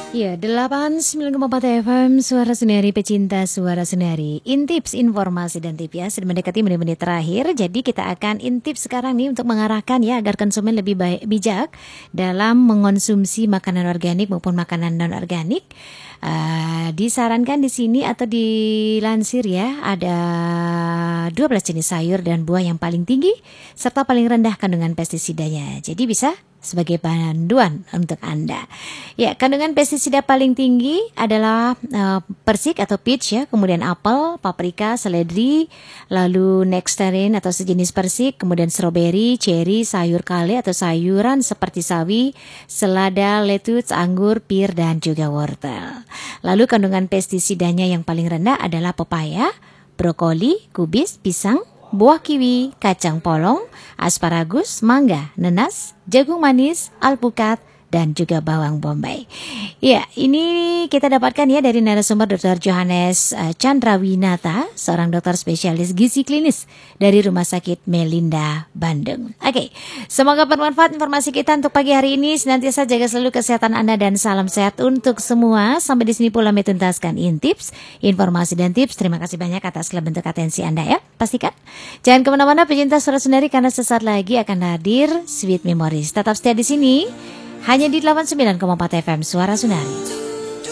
Ya, 89,4 FM Suara Senari, pecinta Suara Senari. Intips informasi dan tips ya, sudah mendekati menit-menit terakhir. Jadi kita akan intips sekarang nih untuk mengarahkan ya agar konsumen lebih bijak dalam mengonsumsi makanan organik maupun makanan non organik. Disarankan di sini atau dilansir ya, ada 12 jenis sayur dan buah yang paling tinggi serta paling rendah kandungan pestisidanya. Jadi bisa sebagai panduan untuk Anda. Ya, kandungan pestisida paling tinggi adalah persik atau peach ya, kemudian apel, paprika, seledri, lalu nectarine atau sejenis persik, kemudian strawberry, cherry, sayur kale atau sayuran seperti sawi, selada, lettuce, anggur, pir dan juga wortel. Lalu kandungan pestisidanya yang paling rendah adalah pepaya, brokoli, kubis, pisang, buah kiwi, kacang polong, asparagus, mangga, nanas, jagung manis, alpukat, dan juga bawang bombay. Ya, ini kita dapatkan ya dari narasumber Dr. Johannes Chandrawinata, seorang dokter spesialis gizi klinis dari Rumah Sakit Melinda, Bandung. Oke, semoga bermanfaat informasi kita untuk pagi hari ini. Senantiasa jaga selalu kesehatan Anda dan salam sehat untuk semua. Sampai di sini pula menuntaskan intips, informasi dan tips. Terima kasih banyak atas segala bentuk atensi Anda ya. Pastikan jangan kemana-mana pecinta Suara Senari, karena sesaat lagi akan hadir Sweet Memories. Tetap setia di sini. Hanya di 89,4 FM Suara Senari.